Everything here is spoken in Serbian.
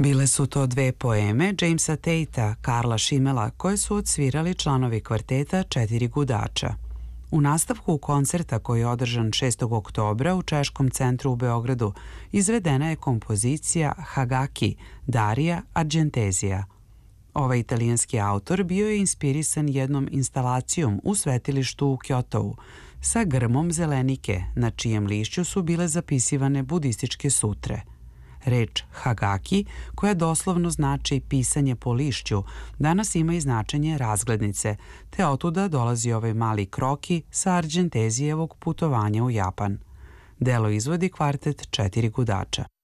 Bile su to dve poeme Jamesa Tatea, Karla Šimmela, koje su odsvirali članovi kvarteta Četiri gudača. U nastavku koncerta koji je održan 6. oktobra u Češkom centru u Beogradu izvedena je kompozicija Hagaki Darija Argentezija. Ovaj italijanski autor bio je inspirisan jednom instalacijom u svetilištu u Kjotou sa grmom zelenike na čijem lišću su bile zapisivane budističke sutre. Reč Hagaki, koja doslovno znači pisanje po lišću, danas ima i značenje razglednice, te otuda dolazi ovaj mali kroki sa Argentezijevog putovanja u Japan. Delo izvodi kvartet Četiri gudača.